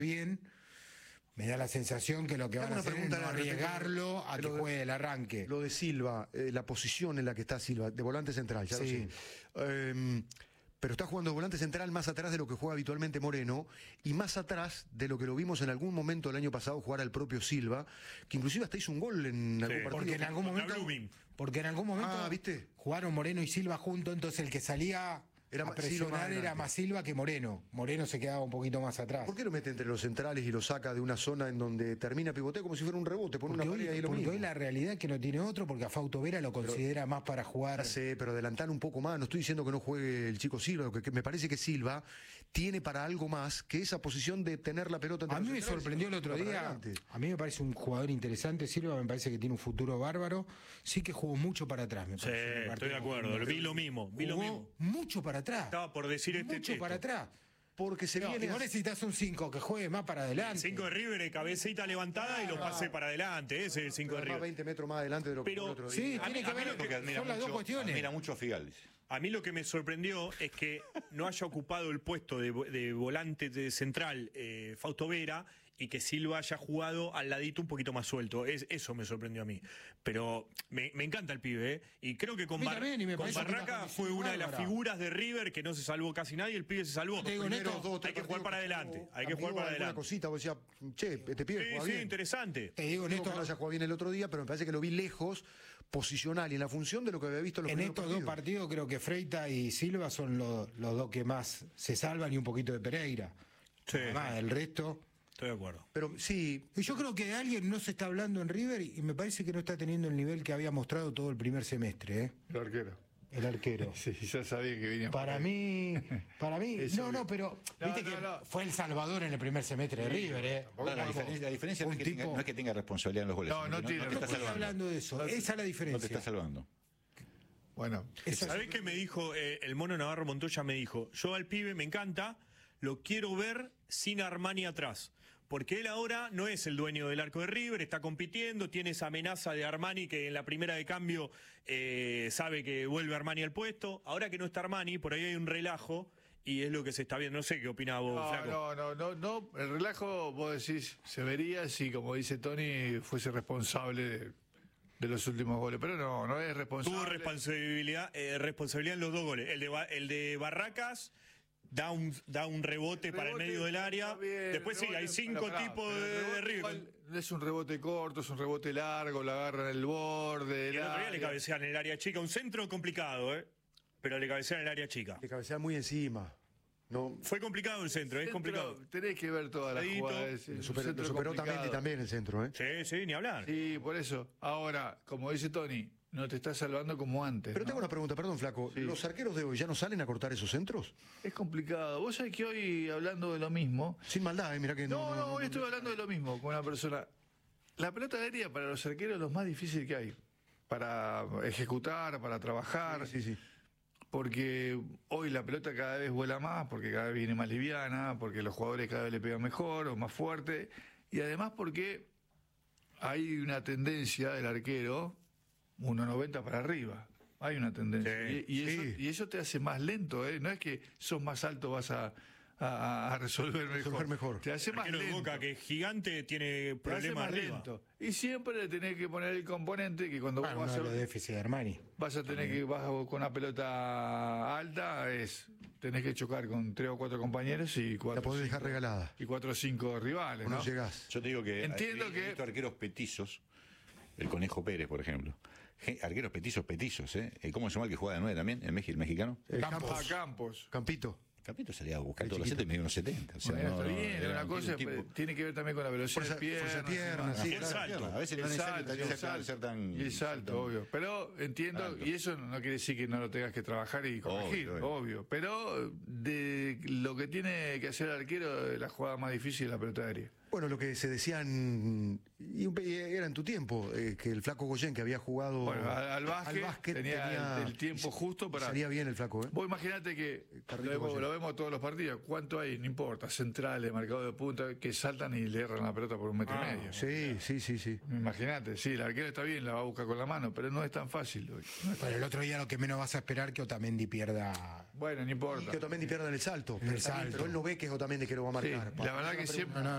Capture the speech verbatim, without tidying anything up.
bien, me da la sensación que lo que van a hacer es no arriesgarlo a que juegue el arranque. Lo de Silva, eh, la posición en la que está Silva, de volante central, ya sí. lo sé. Eh, pero está jugando de volante central más atrás de lo que juega habitualmente Moreno y más atrás de lo que lo vimos en algún momento del año pasado jugar al propio Silva, que inclusive hasta hizo un gol en sí, algún partido. Porque en algún momento, porque en algún momento ah, ¿viste? jugaron Moreno y Silva juntos, entonces el que salía... Era a presionar Silva era más Silva que Moreno. Moreno se quedaba un poquito más atrás. ¿Por qué lo mete entre los centrales y lo saca de una zona en donde termina pivoteo como si fuera un rebote? Por porque una hoy, pared y lo porque mismo. hoy la realidad es que no tiene otro, porque a Fausto Vera lo considera pero, más para jugar. Ya sé, pero adelantar un poco más. No estoy diciendo que no juegue el chico Silva, que, que me parece que Silva tiene para algo más que esa posición de tener la pelota entre A los mí me sorprendió el otro día. A mí me parece un jugador interesante. Silva me parece que tiene un futuro bárbaro. Sí que jugó mucho para atrás. Me parece, sí, estoy de acuerdo. Vi lo mismo. Vi lo mismo. Mucho para atrás. Estaba por decir este mucho para atrás. Porque se no, viene. Y vos necesitas un cinco que juegue más para adelante. cinco de River, cabecita levantada ah, y lo pasé para adelante. Ese es el cinco de River. veinte metros más adelante de lo que pero, el otro día. Sí, tiene que ver porque admira son las mucho, dos cuestiones. Admira mucho a Figal, dice. A mí lo que me sorprendió es que no haya ocupado el puesto de, de volante de central eh, Fausto Vera y que Silva haya jugado al ladito un poquito más suelto. Es, eso me sorprendió a mí. Pero me, me encanta el pibe, ¿eh? Y creo que con, Bar también, con Barraca fue una de las figuras de River que no se salvó casi nadie. El pibe se salvó. Digo, Neto, dos, hay que jugar para adelante. Hay que jugar para adelante. Una cosita, vos decías, che, este pibe sí, juega sí, bien. interesante. Te digo, Neto, no haya jugado bien el otro día, pero me parece que lo vi lejos, posicional y en la función de lo que había visto en los en estos partidos. dos partidos creo que Freita y Silva son los, los dos que más se salvan y un poquito de Pereira. Sí. Además, el resto... Estoy de acuerdo. Pero sí. Y yo creo que alguien no se está hablando en River y me parece que no está teniendo el nivel que había mostrado todo el primer semestre. ¿eh? El arquero. El arquero. Sí, ya sabía que venía. Para mí, para mí, Eso no, no, pero no, viste no, que no. fue el salvador en el primer semestre de River, ¿eh? No, la, diferencia, la diferencia no es, que tipo... tenga, no es que tenga responsabilidad en los goles. No, no, no tiene. No, No te estoy está hablando de eso. No, Esa es la diferencia. No te está salvando. Bueno. ¿Sabés qué me dijo eh, el mono Navarro Montoya? Me dijo, yo al pibe me encanta, lo quiero ver sin Armani atrás. Porque él ahora no es el dueño del arco de River, está compitiendo, tiene esa amenaza de Armani que en la primera de cambio eh, sabe que vuelve Armani al puesto. Ahora que no está Armani, por ahí hay un relajo y es lo que se está viendo. No sé qué opina vos, no, Flaco. No, no, no, no. El relajo, vos decís, se vería si, como dice Tony, fuese responsable de, de los últimos goles. Pero no, no es responsable. Tuvo responsabilidad, eh, responsabilidad en los dos goles. El de, el de Barracas... Da un, da un rebote, rebote para el medio del área. Bien, Después rebote, sí, hay cinco pará, tipos de, de River. Es un rebote corto, es un rebote largo, la agarran en el borde. Y el otro día le cabecean en el área chica. Un centro complicado, ¿eh? Pero le cabecean en el área chica. Le cabecean muy encima. No. Fue complicado el centro, es complicado. Tenés que ver todas las jugadas. Lo superó, lo superó también, también el centro, ¿eh? Sí, sí, ni hablar. Sí, por eso. Ahora, como dice Tony, no te está salvando como antes. Pero ¿no? tengo una pregunta, perdón, Flaco. Sí. ¿Los arqueros de hoy ya no salen a cortar esos centros? Es complicado. Vos sabés que hoy, hablando de lo mismo... Sin maldad, ¿eh? Mirá que no... No, no, no, hoy estoy hablando de lo mismo con una persona. La pelota aérea para los arqueros es lo más difícil que hay. Para ejecutar, para trabajar. Sí, sí, sí. Porque hoy la pelota cada vez vuela más, porque cada vez viene más liviana, porque los jugadores cada vez le pegan mejor o más fuerte. Y además porque hay una tendencia del arquero... uno noventa para arriba. Hay una tendencia. Sí, y, y, sí. eso, y eso te hace más lento, ¿eh? No es que sos más alto vas a, a, a resolver mejor. Resolver mejor. Te hace más lento. Boca, que es gigante, tiene problemas arriba. Lento. Y siempre le tenés que poner el componente que cuando bueno, vos vas a hacer déficit de Armani. Vas a tener que, vas con una pelota alta, es tenés que chocar con tres o cuatro compañeros y cuatro. La podés dejar regalada. Y cuatro o cinco rivales, ¿no? ¿no? Llegás. Yo te digo que entiendo he, que he visto arqueros petizos, el Conejo Pérez, por ejemplo. Arqueros petizos, petizos, ¿eh? ¿Cómo se llama el que juega de nueve también? ¿En México, el mexicano? Eh, Campos. Campos. A Campos. Campito. Campito salía a buscar El todos los chiquito. centros y me dio unos setenta. O sea, Bueno, no, está no, bien, era una un cosa tipo- pues, tiene que ver también con la velocidad Fuerza- de piernas. fuerza de piernas, y sí, Y el demás. salto. A veces no El es salto, necesario el ser- salto. ser tan... Y el salto, tan- obvio. Pero entiendo, Alto. y eso no quiere decir que no lo tengas que trabajar y corregir, Obvio, obvio. obvio. Pero de lo que tiene que hacer el arquero, la jugada más difícil es la pelota aérea. Bueno, lo que se decían, y un- y era en tu tiempo, eh, que el flaco Goyen, que había jugado Bueno, al, al básquet, básquet, tenía, el, el tiempo justo para... Salía bien el flaco, ¿eh? Vos imaginate que Carlito lo vemos, Goyen. lo vemos todos los partidos. ¿Cuánto hay? No importa. Centrales, marcador de punta, que saltan y le erran la pelota por un metro Ah, y medio. Sí, sí, sí, sí. Imagínate, sí, el arquero está bien, la va a buscar con la mano, pero no es tan fácil hoy. No es tan- Bueno, el otro día lo que menos vas a esperar que Otamendi pierda. Bueno, no Y importa. que Otamendi pierda en el salto. En el Pero también- salto. Pero él no ve que es Otamendi que lo va a Sí, marcar. la verdad que siempre... No, no,